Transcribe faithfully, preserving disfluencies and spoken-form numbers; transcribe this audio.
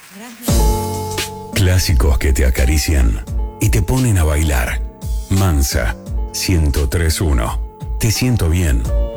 Clásicos que te acarician y te ponen a bailar. Mansa, ciento tres punto uno. Te siento bien.